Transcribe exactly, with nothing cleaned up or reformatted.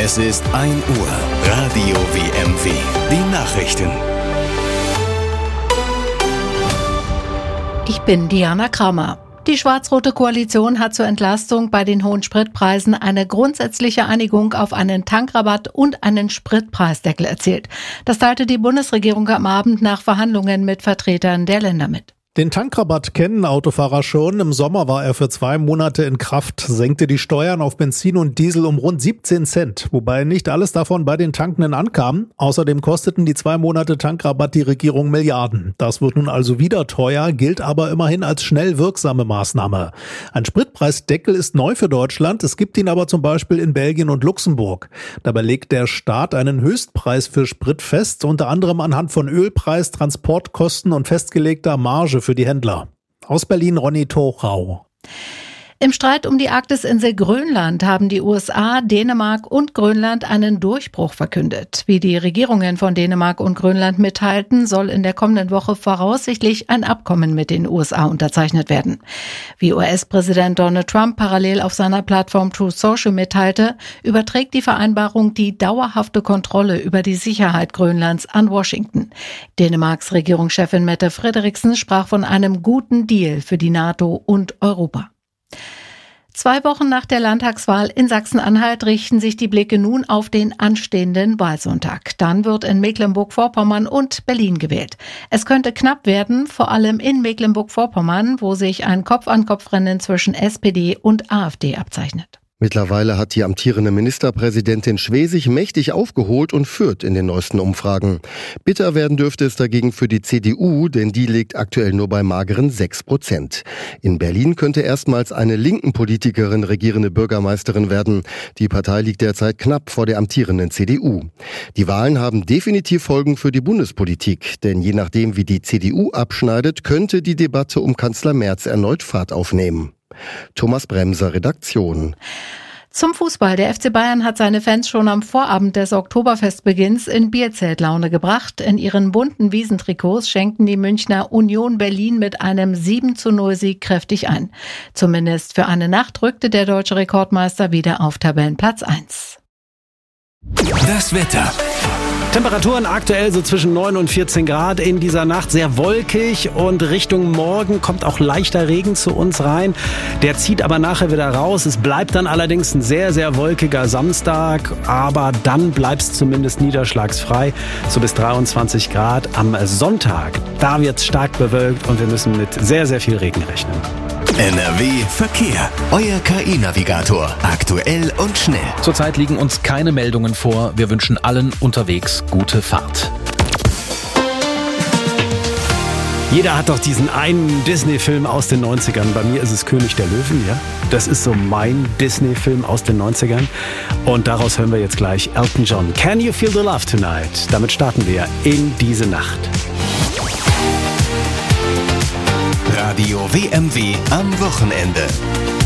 Es ist ein Uhr. Radio W M W. Die Nachrichten. Ich bin Diana Kramer. Die schwarz-rote Koalition hat zur Entlastung bei den hohen Spritpreisen eine grundsätzliche Einigung auf einen Tankrabatt und einen Spritpreisdeckel erzielt. Das teilte die Bundesregierung am Abend nach Verhandlungen mit Vertretern der Länder mit. Den Tankrabatt kennen Autofahrer schon. Im Sommer war er für zwei Monate in Kraft, senkte die Steuern auf Benzin und Diesel um rund siebzehn Cent, wobei nicht alles davon bei den Tankenden ankam. Außerdem kosteten die zwei Monate Tankrabatt die Regierung Milliarden. Das wird nun also wieder teuer, gilt aber immerhin als schnell wirksame Maßnahme. Ein Spritpreisdeckel ist neu für Deutschland, es gibt ihn aber zum Beispiel in Belgien und Luxemburg. Dabei legt der Staat einen Höchstpreis für Sprit fest, unter anderem anhand von Ölpreis, Transportkosten und festgelegter Marge für die Händler. Aus Berlin Ronny Tochau. Im Streit um die Arktis-Insel Grönland haben die U S A, Dänemark und Grönland einen Durchbruch verkündet. Wie die Regierungen von Dänemark und Grönland mitteilten, soll in der kommenden Woche voraussichtlich ein Abkommen mit den U S A unterzeichnet werden. Wie U S-Präsident Donald Trump parallel auf seiner Plattform Truth Social mitteilte, überträgt die Vereinbarung die dauerhafte Kontrolle über die Sicherheit Grönlands an Washington. Dänemarks Regierungschefin Mette Frederiksen sprach von einem guten Deal für die NATO und Europa. Zwei Wochen nach der Landtagswahl in Sachsen-Anhalt richten sich die Blicke nun auf den anstehenden Wahlsonntag. Dann wird in Mecklenburg-Vorpommern und Berlin gewählt. Es könnte knapp werden, vor allem in Mecklenburg-Vorpommern, wo sich ein Kopf-an-Kopf-Rennen zwischen S P D und AfD abzeichnet. Mittlerweile hat die amtierende Ministerpräsidentin Schwesig mächtig aufgeholt und führt in den neuesten Umfragen. Bitter werden dürfte es dagegen für die C D U, denn die liegt aktuell nur bei mageren sechs Prozent. In Berlin könnte erstmals eine linken Politikerin regierende Bürgermeisterin werden. Die Partei liegt derzeit knapp vor der amtierenden C D U. Die Wahlen haben definitiv Folgen für die Bundespolitik, denn je nachdem, wie die C D U abschneidet, könnte die Debatte um Kanzler Merz erneut Fahrt aufnehmen. Thomas Bremser, Redaktion. Zum Fußball. Der F C Bayern hat seine Fans schon am Vorabend des Oktoberfestbeginns in Bierzeltlaune gebracht. In ihren bunten Wiesentrikots schenkten die Münchner Union Berlin mit einem sieben zu null Sieg kräftig ein. Zumindest für eine Nacht rückte der deutsche Rekordmeister wieder auf Tabellenplatz eins. Das Wetter. Temperaturen aktuell so zwischen neun und vierzehn Grad in dieser Nacht, sehr wolkig und Richtung Morgen kommt auch leichter Regen zu uns rein. Der zieht aber nachher wieder raus. Es bleibt dann allerdings ein sehr, sehr wolkiger Samstag, aber dann bleibt es zumindest niederschlagsfrei, so bis dreiundzwanzig Grad. Am Sonntag, da wird es stark bewölkt und wir müssen mit sehr, sehr viel Regen rechnen. N R W Verkehr. Euer K I-Navigator. Aktuell und schnell. Zurzeit liegen uns keine Meldungen vor. Wir wünschen allen unterwegs gute Fahrt. Jeder hat doch diesen einen Disney-Film aus den neunzigern. Bei mir ist es König der Löwen, ja. Das ist so mein Disney-Film aus den neunzigern. Und daraus hören wir jetzt gleich Elton John. Can you feel the love tonight? Damit starten wir in diese Nacht. Radio W M W am Wochenende.